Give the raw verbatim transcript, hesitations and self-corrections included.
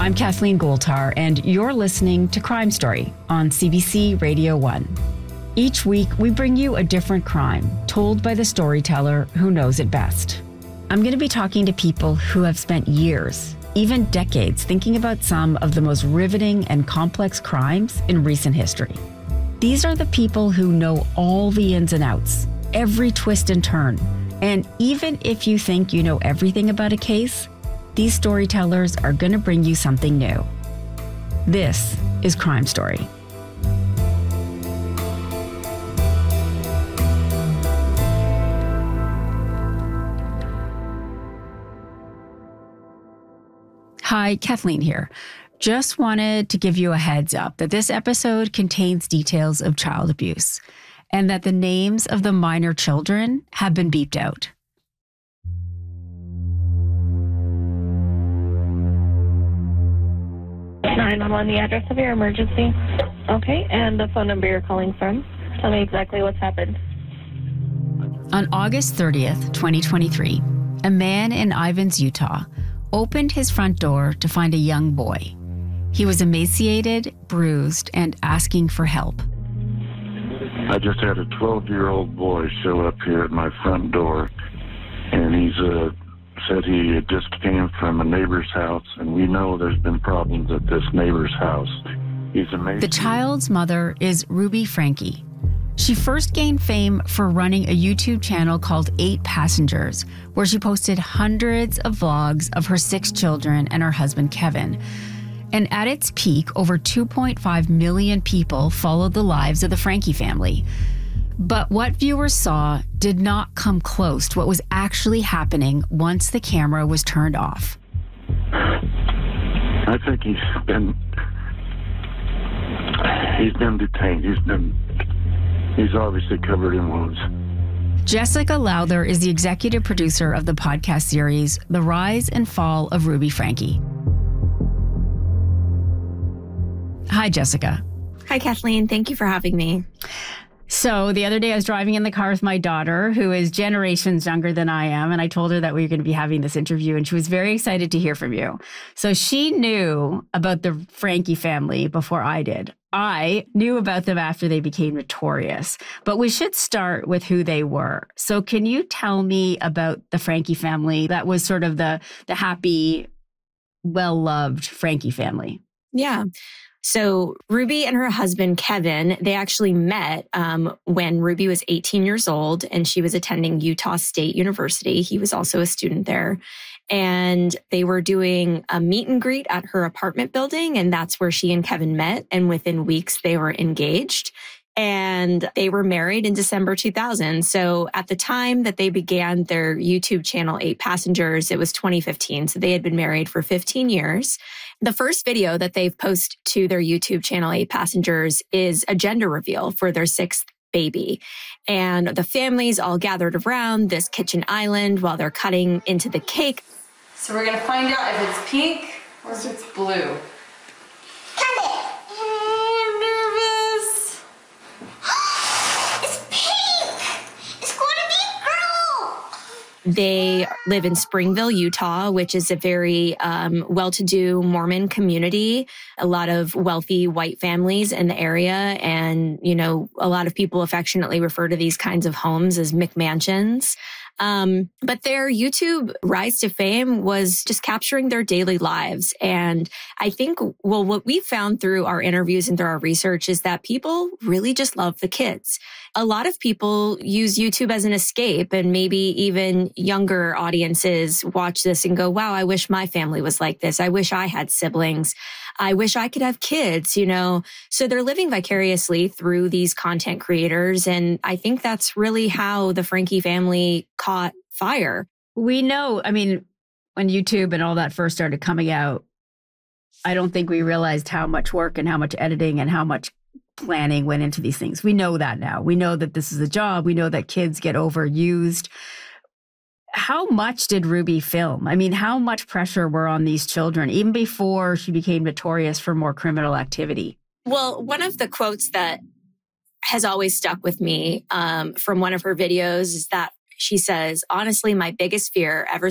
I'm Kathleen Goultar, and you're listening to Crime Story on C B C Radio one. Each week, we bring you a different crime told by the storyteller who knows it best. I'm going to be talking to people who have spent years, even decades, thinking about some of the most riveting and complex crimes in recent history. These are the people who know all the ins and outs, every twist and turn. And even if you think you know everything about a case, these storytellers are going to bring you something new. This is Crime Story. Hi, Kathleen here. Just wanted to give you a heads up that this episode contains details of child abuse and that the names of the minor children have been beeped out. nine one one, the address of your emergency. Okay, and the phone number you're calling from. Tell me exactly what's happened. On August thirtieth, twenty twenty-three, a man in Ivins, Utah, opened his front door to find a young boy. He was emaciated, bruised, and asking for help. I just had a twelve-year-old boy show up here at my front door, and he's uh, said he just came from a neighbor's house, and we know there's been problems at this neighbor's house. He's amazing. The child's mother is Ruby Franke. She first gained fame for running a YouTube channel called Eight Passengers, where she posted hundreds of vlogs of her six children and her husband, Kevin. And at its peak, over two point five million people followed the lives of the Franke family. But what viewers saw did not come close to what was actually happening once the camera was turned off. I think he's been he's been detained. He's been he's obviously covered in wounds. Jessica Lowther is the executive producer of the podcast series, The Rise and Fall of Ruby Franke. Hi, Jessica. Hi, Kathleen. Thank you for having me. So the other day I was driving in the car with my daughter, who is generations younger than I am, and I told her that we were going to be having this interview, and she was very excited to hear from you. So she knew about the Franke family before I did. I knew about them after they became notorious, but we should start with who they were. So can you tell me about the Franke family that was sort of the, the happy, well-loved Franke family? Yeah. So Ruby and her husband, Kevin, they actually met um, when Ruby was eighteen years old and she was attending Utah State University. He was also a student there. And they were doing a meet and greet at her apartment building. And that's where she and Kevin met. And within weeks, they were engaged. And they were married in December two thousand. So at the time that they began their YouTube channel, Eight Passengers, it was twenty fifteen. So they had been married for fifteen years. The first video that they've posted to their YouTube channel, Eight Passengers, is a gender reveal for their sixth baby. And the families all gathered around this kitchen island while they're cutting into the cake. So we're going to find out if it's pink or if it's blue. Cut it! I'm nervous. It's pink! It's going to be a girl! They live in Springville, Utah, which is a very um, well-to-do Mormon community. A lot of wealthy white families in the area. And, you know, a lot of people affectionately refer to these kinds of homes as McMansions. Um, but their YouTube rise to fame was just capturing their daily lives. And I think, well, what we found through our interviews and through our research is that people really just love the kids. A lot of people use YouTube as an escape, and maybe even younger audiences watch this and go, wow, I wish my family was like this. I wish I had siblings. I wish I could have kids, you know. So they're living vicariously through these content creators. And I think that's really how the Franke family caught fire. We know, I mean, when YouTube and all that first started coming out, I don't think we realized how much work and how much editing and how much planning went into these things. We know that now. We know that this is a job. We know that kids get overused. How much did Ruby film? I mean, how much pressure were on these children, even before she became notorious for more criminal activity? Well, one of the quotes that has always stuck with me um, from one of her videos is that she says, honestly, my biggest fear ever